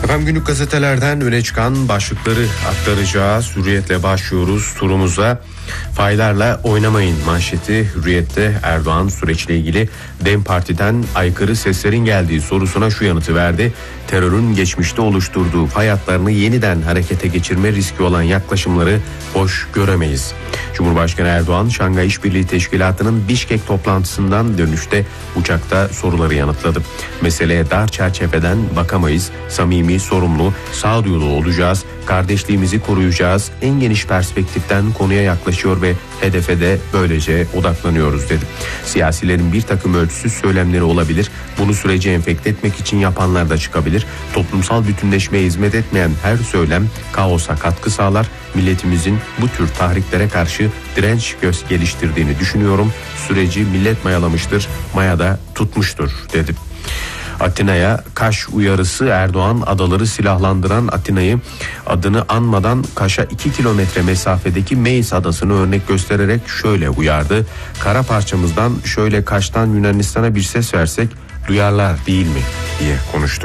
Efendim günlük gazetelerden öne çıkan başlıkları aktaracağız. Hürriyetle başlıyoruz turumuza. Faylarla oynamayın manşeti Hürriyet'te. Erdoğan süreçle ilgili DEM Parti'den aykırı seslerin geldiği sorusuna şu yanıtı verdi. Terörün geçmişte oluşturduğu fay hatlarını yeniden harekete geçirme riski olan yaklaşımları hoş göremeyiz. Cumhurbaşkanı Erdoğan, Şangay İşbirliği Teşkilatı'nın Bişkek toplantısından dönüşte uçakta soruları yanıtladı. Meseleye dar çerçeveden bakamayız. Samimi, sorumlu, sağduyulu olacağız. Kardeşliğimizi koruyacağız. En geniş perspektiften konuya yaklaşıyor ve hedefe de böylece odaklanıyoruz dedi. Siyasilerin bir takım ölçüsüz söylemleri olabilir. Bunu süreci enfekte etmek için yapanlar da çıkabilir. Toplumsal bütünleşmeye hizmet etmeyen her söylem kaosa katkı sağlar. Milletimizin bu tür tahriklere karşı direnç geliştirdiğini düşünüyorum. Süreci millet mayalamıştır, mayada tutmuştur dedi. Atina'ya Kaş uyarısı. Erdoğan adaları silahlandıran Atina'yı adını anmadan Kaş'a 2 kilometre mesafedeki Meis adasını örnek göstererek şöyle uyardı. Kara parçamızdan şöyle Kaş'tan Yunanistan'a bir ses versek duyarlar değil mi diye konuştu.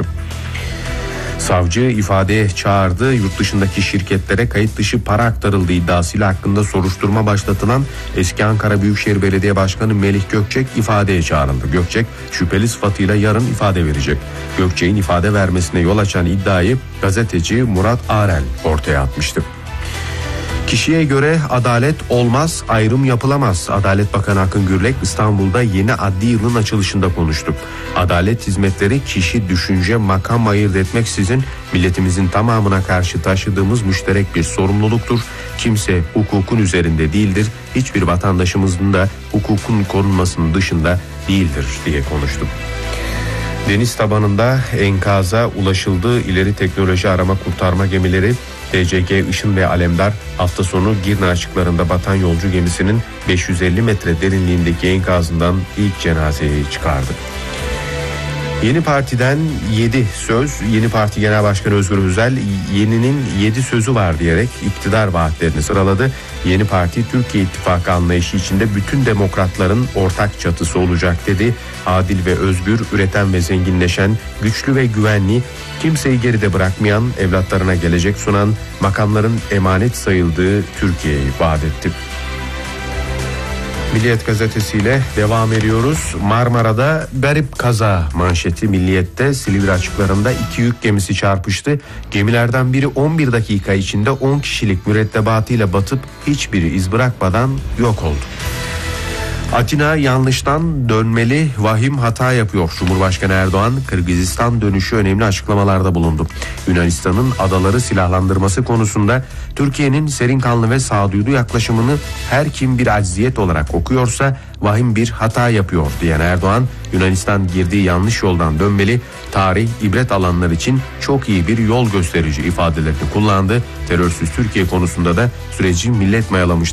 Savcı ifadeye çağırdı. Yurt dışındaki şirketlere kayıt dışı para aktarıldığı iddiasıyla hakkında soruşturma başlatılan eski Ankara Büyükşehir Belediye Başkanı Melih Gökçek ifadeye çağrıldı. Gökçek şüpheli sıfatıyla yarın ifade verecek. Gökçek'in ifade vermesine yol açan iddiayı gazeteci Murat Arel ortaya atmıştı. Kişiye göre adalet olmaz, ayrım yapılamaz. Adalet Bakanı Akın Gürlek İstanbul'da yeni adli yılın açılışında konuştu. Adalet hizmetleri kişi, düşünce, makam ayırt etmeksizin milletimizin tamamına karşı taşıdığımız müşterek bir sorumluluktur. Kimse hukukun üzerinde değildir. Hiçbir vatandaşımızın da hukukun korunmasının dışında değildir diye konuştu. Deniz tabanında enkaza ulaşıldı. İleri teknoloji arama kurtarma gemileri TCG Işın ve Alemdar hafta sonu Girne açıklarında batan yolcu gemisinin 550 metre derinliğindeki enkazından ilk cenazeyi çıkardı. Yeni Parti'den 7 söz. Yeni Parti Genel Başkanı Özgür Özel yeninin 7 sözü var diyerek iktidar vaatlerini sıraladı. Yeni Parti Türkiye İttifakı anlayışı içinde bütün demokratların ortak çatısı olacak dedi. Adil ve özgür, üreten ve zenginleşen, güçlü ve güvenli, kimseyi geride bırakmayan, evlatlarına gelecek sunan, makamların emanet sayıldığı Türkiye'yi vaat etti. Milliyet gazetesiyle devam ediyoruz. Marmara'da garip kaza manşeti Milliyet'te. Silivri açıklarında 2 yük gemisi çarpıştı. Gemilerden biri 11 dakika içinde 10 kişilik mürettebatıyla batıp hiçbir iz bırakmadan yok oldu. Atina yanlıştan dönmeli, vahim hata yapıyor. Cumhurbaşkanı Erdoğan Kırgızistan dönüşü önemli açıklamalarda bulundu. Yunanistan'ın adaları silahlandırması konusunda Türkiye'nin serin kanlı ve sağduyulu yaklaşımını her kim bir acziyet olarak okuyorsa vahim bir hata yapıyor diyen Erdoğan, Yunanistan girdiği yanlış yoldan dönmeli, tarih ibret alanlar için çok iyi bir yol gösterici ifadelerini kullandı. Terörsüz Türkiye konusunda da süreci millet mayalamıştır.